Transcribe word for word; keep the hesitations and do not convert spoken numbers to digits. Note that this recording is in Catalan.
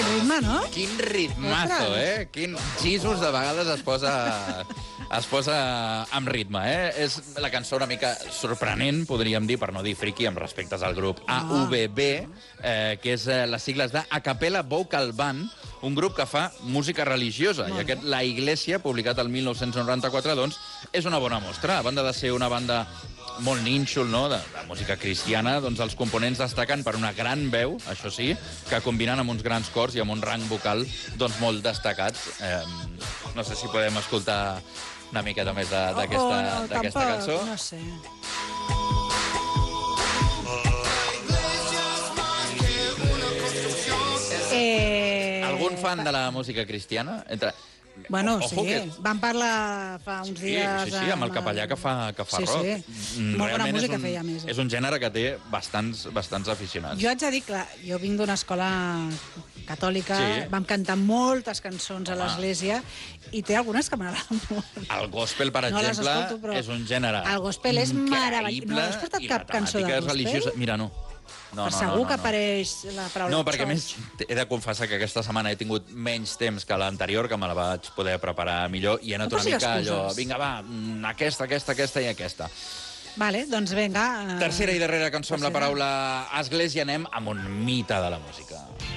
quin ritme, no? Quin ritmazo, eh? Quin Jesús de vegades es posa, es posa amb ritme, eh? És la cançó una mica sorprenent, podríem dir, per no dir friqui, amb respectes al grup A V B, eh, que és eh, les sigles de A Cappella Vocal Band, un grup que fa música religiosa. I aquest La Iglesia, publicat el mil nou-cents noranta-quatre, doncs, és una bona mostra. A banda de ser una banda molt nínxol, no?, de, de música cristiana, doncs els components destaquen per una gran veu, això sí, que combinen amb uns grans cors i amb un rang vocal doncs molt destacats. Eh, no sé si podem escoltar una miqueta més d'aquesta Oh, no, d'aquesta tampoc, cançó. no sé. Eh... Algun fan de la música cristiana? Entre... Bueno, Ojo sí, que- vam parlar fa uns Sí, dies... sí, sí, amb el capellà que fa, que fa sí, rock. Sí, Mm, molt bona realment música és un, feia més. És un gènere que té bastants, bastants aficionats. Jo haig de dir, clar, jo vinc d'una escola catòlica, Sí. vam cantar moltes cançons a Home. l'església i té algunes que m'agraden molt. El gospel, per No les exemple, escolto, però és un gènere el gospel és meravellós. increïble No has portat i la cap cançó de temàtica és gospel? religiosa. Mira, no. No, Per no, segur no, no, que no. apareix la paraula No, perquè a més church. he de confessar que aquesta setmana he tingut menys temps que l'anterior, que me la vaig poder preparar millor, i he anat No una posis mica allò, excuses. vinga, va, mm, aquesta, aquesta, aquesta i aquesta. Vale, doncs vinga. eh, Tercera i darrera cançó amb la tercera. paraula església, anem amb un mite de la música.